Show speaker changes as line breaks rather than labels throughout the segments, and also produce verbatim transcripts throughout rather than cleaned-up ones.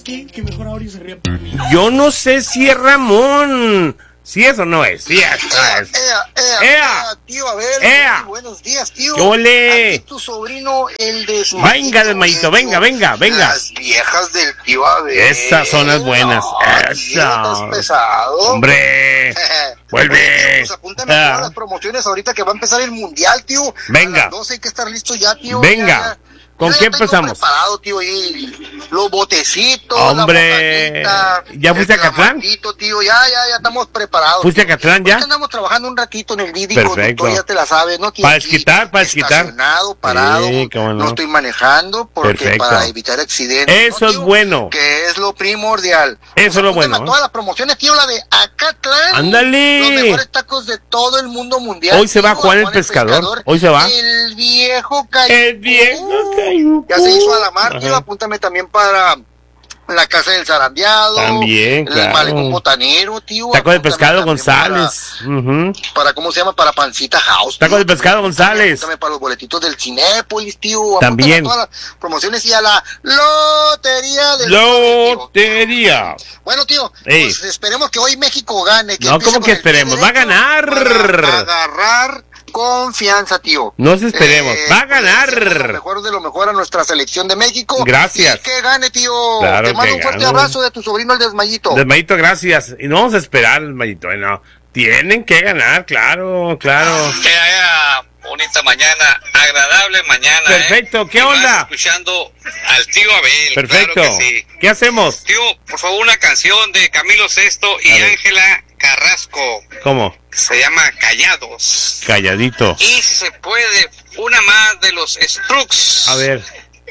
¿sabes qué? Que mejor ahora se ría por mí.
Yo no sé si es Ramón. Si eso no es, si es.
Ea, ea, ea, ea, tío, a ver,
ea.
buenos días, tío.
¿Qué ole?
Aquí tu sobrino, el desmayito.
Venga, desmayito, venga, venga, venga.
Las viejas del tío Abel.
Esas son las buenas.
No,
Esas.
estás pesado.
Hombre. Vuelve.
Pues apúntame a todas las promociones ahorita que va a empezar el mundial, tío.
Venga.
A las doce hay que estar listo ya, tío.
Venga.
Ya, ya.
¿Con
Yo
qué
ya tengo
empezamos?
preparado, tío, y los botecitos,
Hombre,
la botanita,
¿ya fuiste
el
a Catlán?
clamatito, tío, ya, ya, ya estamos preparados.
¿Fuiste a
tío.
Catlán ya?
Ahorita andamos trabajando un ratito en el Didi
Perfecto.
Conductor, ya te la sabes, ¿no? Aquí,
Para
aquí,
desquitar, para desquitar.
estacionado, parado,
Sí, cómo no.
no estoy manejando porque
Perfecto.
para evitar accidentes.
Eso
¿no,
es
tío?
bueno.
Que es lo primordial.
Eso es lo
Apúntame
bueno,
a
¿eh?
todas las promociones, tío, la de Acatlán.
Ándale.
Los mejores tacos de todo el mundo mundial.
Hoy se va
tío,
Juan el Pescador. Hoy se va.
El viejo Cayuco.
El viejo Cayuco.
Ya se hizo a la mar, tío,
Ajá.
apúntame también para la casa del zarandeado.
También,
el
claro.
malecón botanero, tío.
Taco de
apúntame
pescado
también
González. Ujú.
Para, para, ¿cómo se llama? Para Pancita House.
Taco
tío.
de pescado González.
Apúntame para los boletitos del Cinépolis, tío. Apúntame
También.
a todas las promociones y a la lotería del tío.
Lotería.
Bueno, tío,
Ey.
pues esperemos que hoy México gane. Que
No,
empiece
¿cómo
con
que
el pie
esperemos? Va a
derecho
ganar.
para agarrar confianza, tío.
Nos esperemos.
Eh,
Va a ganar.
pues, Lo mejor de lo mejor a nuestra selección de México.
Gracias.
Y que gane, tío.
Claro
Te mando
que
un fuerte
gane.
abrazo de tu sobrino el desmayito.
Desmayito, gracias. Y no vamos a esperar, Desmayito. No. Tienen que ganar, claro, claro.
Que haya bonita mañana, agradable mañana.
Perfecto,
¿eh?
¿qué
Y más
onda?
Escuchando al tío Abel.
Perfecto.
Claro que sí.
¿Qué hacemos?
Tío, por favor, una canción de Camilo Sesto y
A ver.
Ángela Carrasco.
¿Cómo?
Se llama Callados.
Calladito.
Y si se puede, una más de los Strokes.
A ver.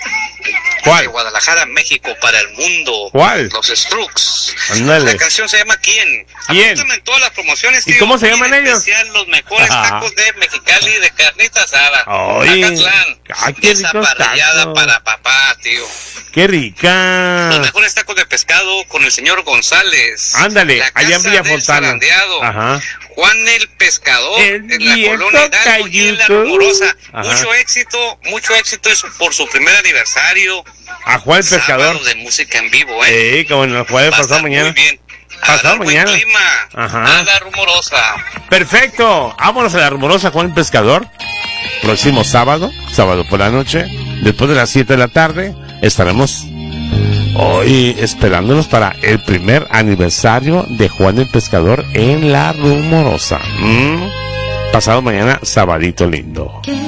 De
¿Cuál?
Guadalajara, México, para el mundo.
¿Cuál?
Los Strokes.
Ándale.
La canción se llama ¿Quién?
¿Quién?
Apúntame en todas las promociones,
¿Y
tío.
cómo se
Y en
llaman ellos?
especial los mejores
Ah.
tacos de Mexicali de carnita asada.
Ay.
Acatlán.
Ay, qué
Esa
ricos
parrillada
tacos.
para papá, tío.
¡Qué rica!
Los mejores tacos de pescado con el señor González.
Ándale,
La
allá en
casa
Villa
del
Fontana.
zarandeado.
Ajá.
Juan el Pescador
El
en la
viejo
colonia Hidalgo y en la
Cayuco.
Rumorosa.
Ajá.
Mucho éxito, mucho éxito es por su primer aniversario.
A Juan el Pescador.
Sábado de música en vivo, ¿eh?
Sí, como en el jueves
Va a
pasado
estar
mañana.
muy bien. A
Pasado
dar buen
mañana.
clima.
Ajá.
A la Rumorosa.
Perfecto. Vámonos a la rumorosa Juan el Pescador. Próximo sábado, sábado por la noche, después de las siete de la tarde, estaremos hoy esperándonos para el primer aniversario de Juan el Pescador en la Rumorosa. ¿Mm? Pasado mañana, sabadito lindo.
¿Qué